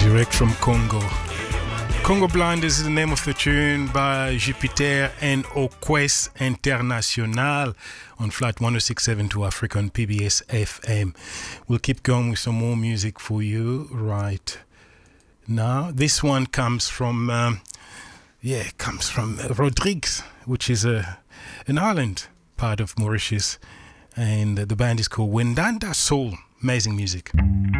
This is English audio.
Direct from Congo. Congo Blind is the name of the tune by Jupiter and Oquest International on Flight 1067 Africa on PBS FM. We'll keep going with some more music for you right now. This one comes from Rodrigues, which is an island part of Mauritius, and the band is called Wendanda Soul. Amazing music.